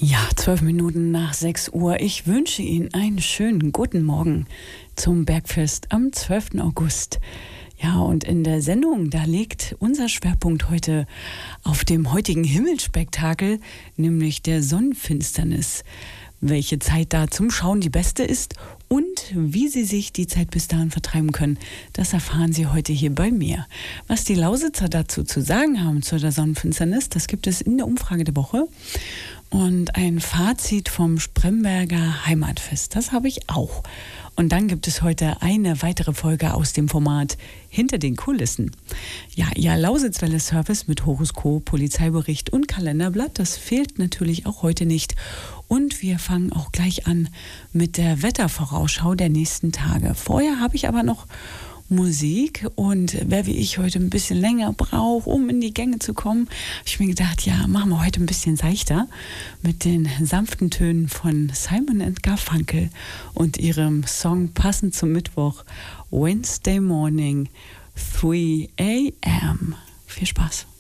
Ja, 12 Minuten nach 6 Uhr. Ich wünsche Ihnen einen schönen guten Morgen zum Bergfest am 12. August. Ja, und in der Sendung, da liegt unser Schwerpunkt heute auf dem heutigen Himmelsspektakel, nämlich der Sonnenfinsternis. Welche Zeit da zum Schauen die beste ist und wie Sie sich die Zeit bis dahin vertreiben können, das erfahren Sie heute hier bei mir. Was die Lausitzer dazu zu sagen haben zu der Sonnenfinsternis, das gibt es in der Umfrage der Woche. Und ein Fazit vom Spremberger Heimatfest, das habe ich auch. Und dann gibt es heute eine weitere Folge aus dem Format Hinter den Kulissen. Ja, Ihr Lausitzwelle-Service mit Horoskop, Polizeibericht und Kalenderblatt, das fehlt natürlich auch heute nicht. Und wir fangen auch gleich an mit der Wettervorausschau der nächsten Tage. Vorher habe ich aber noch Musik, und wer wie ich heute ein bisschen länger braucht, um in die Gänge zu kommen, habe ich mir gedacht, ja, machen wir heute ein bisschen seichter mit den sanften Tönen von Simon & Garfunkel und ihrem Song passend zum Mittwoch, Wednesday Morning, 3 a.m. Viel Spaß.